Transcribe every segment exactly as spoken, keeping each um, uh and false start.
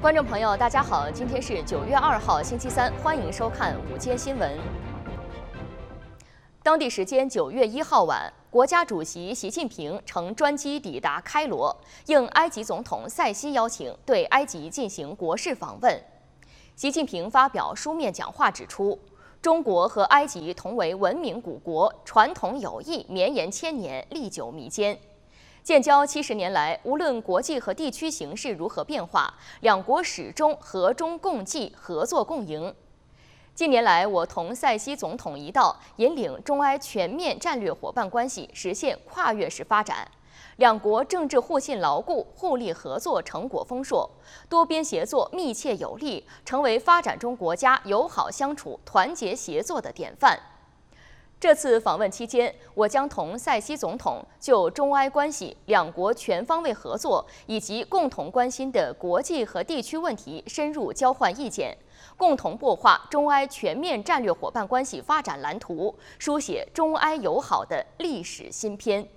观众朋友，大家好，今天是九月二号，星期三，欢迎收看午间新闻。当地时间九月一号晚，国家主席习近平乘专机抵达开罗，应埃及总统塞西邀请，对埃及进行国事访问。习近平发表书面讲话指出，中国和埃及同为文明古国，传统友谊绵延千年，历久弥坚。建交七十年来，无论国际和地区形势如何变化，两国始终和衷共济、合作共赢。近年来，我同塞西总统一道，引领中埃全面战略伙伴关系实现跨越式发展，两国政治互信牢固，互利合作成果丰硕，多边协作密切有力，成为发展中国家友好相处、团结协作的典范。这次访问期间，我将同塞西总统就中埃关系、两国全方位合作以及共同关心的国际和地区问题深入交换意见，共同擘画中埃全面战略伙伴关系发展蓝图，书写中埃友好的历史新篇。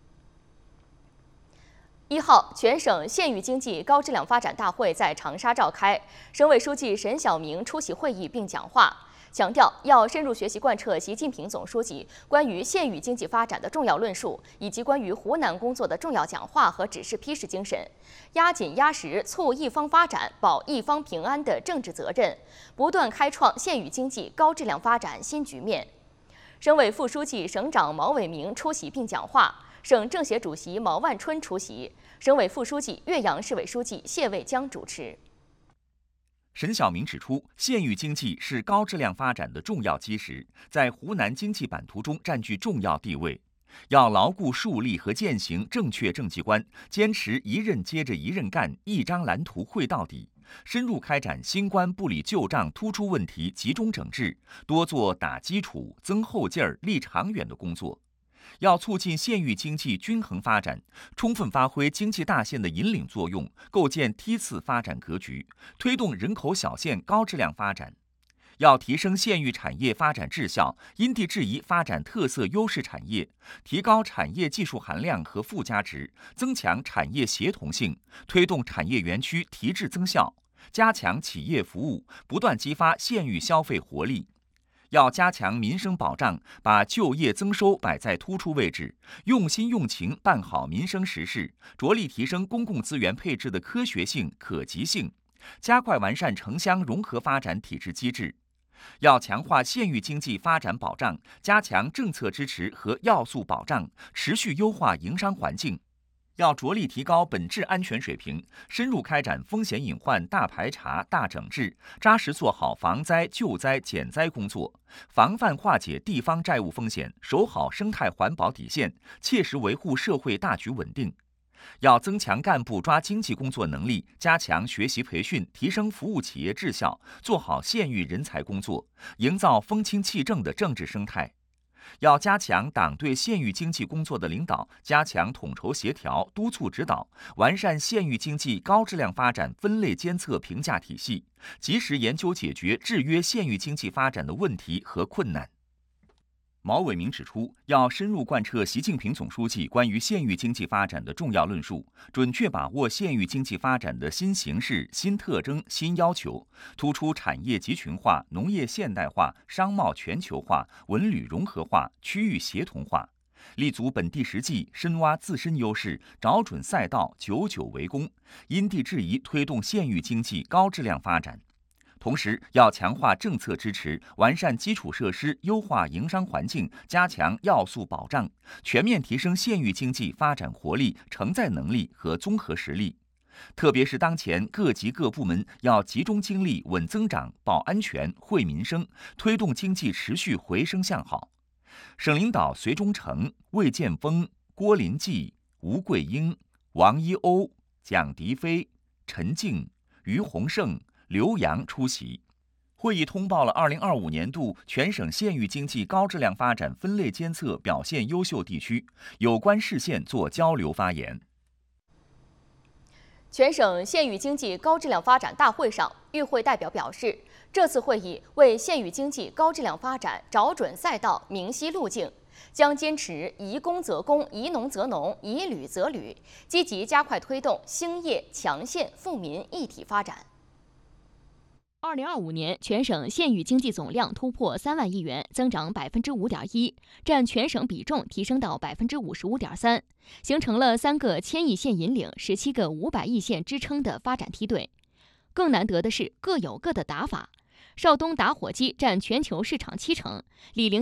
一号，全省县域经济高质量发展大会在长沙召开，省委书记沈晓明出席会议并讲话。强调要深入学习贯彻习近平总书记关于县域经济发展的重要论述，以及关于湖南工作的重要讲话和指示批示精神，压紧压实促一方发展、保一方平安的政治责任，不断开创县域经济高质量发展新局面。省委副书记、省长毛伟明出席并讲话，省政协主席毛万春出席，省委副书记、岳阳市委书记谢卫江主持。 沈晓明指出，县域经济是高质量发展的重要基石，在湖南经济版图中占据重要地位。要牢固树立和践行正确政绩观，坚持一任接着一任干，一张蓝图绘到底，深入开展新官不理旧账突出问题集中整治，多做打基础、增后劲儿、立长远的工作。要促进县域经济均衡发展，充分发挥经济大县的引领作用，构建梯次发展格局，推动人口小县高质量发展。要提升县域产业发展质效，因地制宜发展特色优势产业，提高产业技术含量和附加值，增强产业协同性，推动产业园区提质增效，加强企业服务，不断激发县域消费活力。要加强民生保障，把就业增收摆在突出位置，用心用情办好民生实事，着力提升公共资源配置的科学性、可及性，加快完善城乡融合发展体制机制。要强化县域经济发展保障，加强政策支持和要素保障，持续优化营商环境。要着力提高本质安全水平，深入开展风险隐患大排查、大整治，扎实做好防灾、救灾、减灾工作，防范化解地方债务风险，守好生态环保底线，切实维护社会大局稳定。要增强干部抓经济工作能力，加强学习培训，提升服务企业质效，做好县域人才工作，营造风清气正的政治生态。要加强党对县域经济工作的领导，加强统筹协调、督促指导，完善县域经济高质量发展分类监测评价体系，及时研究解决制约县域经济发展的问题和困难。毛伟明指出，要深入贯彻习近平总书记关于县域经济发展的重要论述，准确把握县域经济发展的新形势、新特征、新要求，突出产业集群化、农业现代化、商贸全球化、文旅融合化、区域协同化，立足本地实际，深挖自身优势，找准赛道，久久为功，因地制宜推动县域经济高质量发展。同时，要强化政策支持，完善基础设施，优化营商环境，加强要素保障，全面提升县域经济发展活力、承载能力和综合实力。特别是当前各级各部门要集中精力稳增长、保安全、惠民生，推动经济持续回升向好。省领导隋忠诚、魏建峰、郭林季、吴桂英、王一欧、蒋迪飞、陈静、于洪胜、刘洋出席。会议通报了二零二五年度全省县域经济高质量发展分类监测表现优秀地区，有关市县作交流发言。 全省县域经济高质量发展大会上，与会代表表示，这次会议为县域经济高质量发展找准赛道、明晰路径，将坚持宜工则工、宜农则农、宜旅则旅，积极加快推动兴业、强县、富民一体发展。 二零二五年，全省县域经济总量突破三万亿元，增长百分之五点一，占全省比重提升到百分之五十五点三，形成了三个千亿县引领、十七个五百亿县支撑的发展梯队。更难得的是，各有各的打法。邵东打火机占全球市场七成，李宁